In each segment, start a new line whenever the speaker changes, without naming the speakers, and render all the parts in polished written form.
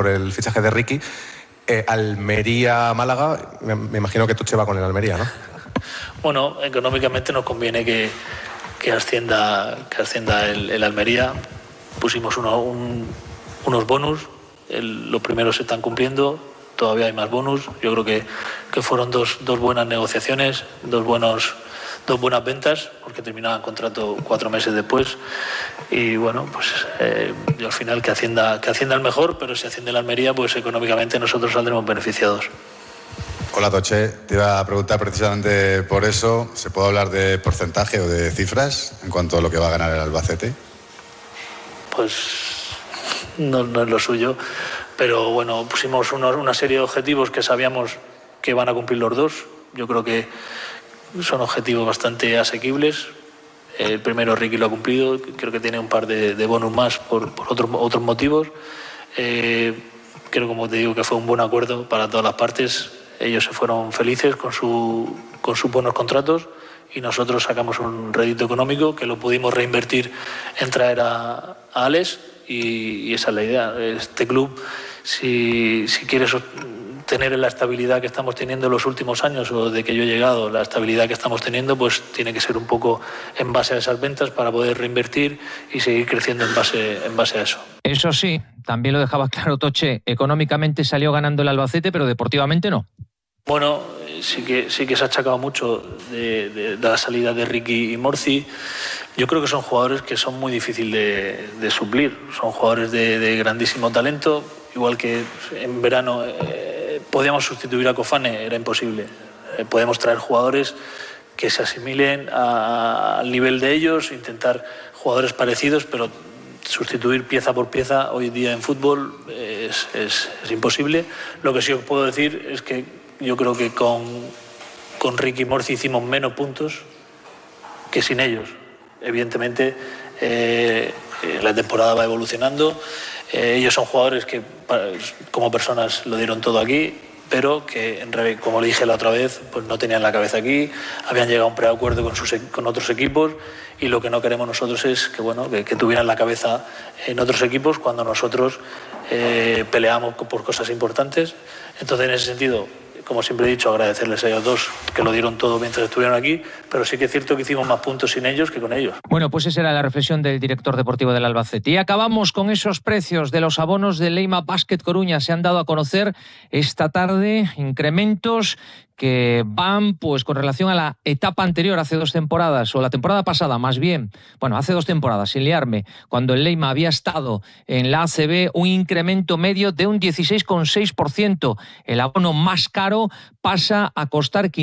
por el fichaje de Ricky. Almería-Málaga, me imagino que Toche va con el Almería, ¿no?
Bueno, económicamente nos conviene que ascienda el Almería. Pusimos unos bonus, los primeros se están cumpliendo, todavía hay más bonus. Yo creo que fueron dos buenas negociaciones, dos buenas ventas, porque terminaban contrato 4 meses después. Y bueno, pues yo al final que ascienda el mejor, pero si asciende la Almería, pues económicamente nosotros saldremos beneficiados.
Hola Toche, te iba a preguntar precisamente por eso. ¿Se puede hablar de porcentaje o de cifras en cuanto a lo que va a ganar el Albacete?
Pues no es lo suyo, pero bueno, pusimos una serie de objetivos que sabíamos que van a cumplir los dos. Yo creo que son objetivos bastante asequibles. El primero Ricky lo ha cumplido, creo que tiene un par de bonus más por otros motivos. Creo, como te digo, que fue un buen acuerdo para todas las partes. Ellos se fueron felices con sus buenos contratos y nosotros sacamos un rédito económico que lo pudimos reinvertir en traer a Alex y esa es la idea. Este club, si quieres tener la estabilidad que estamos teniendo en los últimos años, o de que yo he llegado, la estabilidad que estamos teniendo, pues tiene que ser un poco en base a esas ventas para poder reinvertir y seguir creciendo en base a eso.
Eso sí, también lo dejaba claro Toche, económicamente salió ganando el Albacete, pero deportivamente no.
Bueno, sí que se ha achacado mucho de la salida de Ricky y Morci. Yo creo que son jugadores que son muy difíciles de suplir, son jugadores de grandísimo talento, igual que en verano podíamos sustituir a Cofane, era imposible. Podemos traer jugadores que se asimilen al nivel de ellos, intentar jugadores parecidos, pero sustituir pieza por pieza hoy día en fútbol es imposible. Lo que sí os puedo decir es que yo creo que con Ricky y Morci hicimos menos puntos que sin ellos. Evidentemente la temporada va evolucionando. Ellos son jugadores que como personas lo dieron todo aquí, pero que, como le dije la otra vez, pues no tenían la cabeza aquí, habían llegado a un preacuerdo con otros equipos, y lo que no queremos nosotros es que tuvieran la cabeza en otros equipos cuando nosotros peleamos por cosas importantes. Entonces, en ese sentido, como siempre he dicho, agradecerles a ellos dos que lo dieron todo mientras estuvieron aquí, pero sí que es cierto que hicimos más puntos sin ellos que con ellos.
Bueno, pues esa era la reflexión del director deportivo del Albacete. Y acabamos con esos precios de los abonos de Leima Basket Coruña. Se han dado a conocer esta tarde incrementos que van pues con relación a la etapa anterior, hace 2 temporadas, o la temporada pasada más bien, bueno, hace 2 temporadas, sin liarme, cuando el Leima había estado en la ACB, un incremento medio de un 16,6%. El abono más caro pasa a costar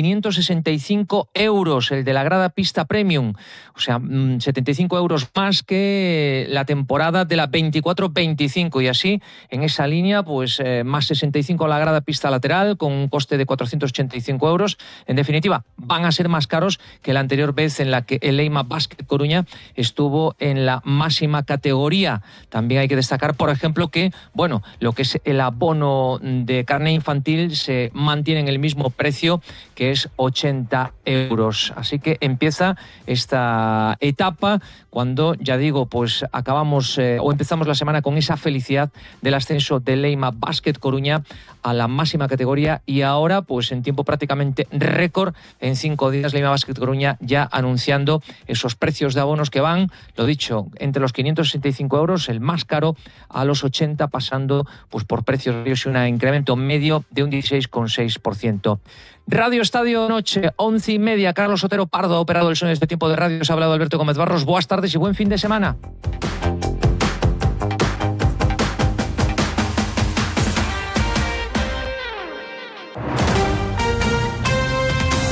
565 euros, el de la grada pista premium, o sea, 75 euros más que la temporada de la 24-25, y así, en esa línea, pues más 65 la grada pista lateral, con un coste de 485 euros. En definitiva, van a ser más caros que la anterior vez en la que el Leima Basket Coruña estuvo en la máxima categoría. También hay que destacar, por ejemplo, que, bueno, lo que es el abono de carne infantil se mantiene en el mismo precio, que es 80 euros. Así que empieza esta etapa cuando, ya digo, pues acabamos o empezamos la semana con esa felicidad del ascenso de Leima Basket Coruña a la máxima categoría, y ahora, pues en tiempo prácticamente récord, en 5 días, Leima Basket Coruña ya anunciando esos precios de abonos que van, lo dicho, entre los 565 euros, el más caro, a los 80, pasando pues por precios y un incremento medio de un 16,6%. Radio Estadio Noche, 11:30. Carlos Otero Pardo ha operado el sonido de este tiempo de radio. Os ha hablado Alberto Gómez Barros. Buenas tardes y buen fin de semana.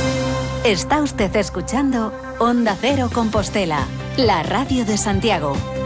Está usted escuchando Onda Cero Compostela, la radio de Santiago.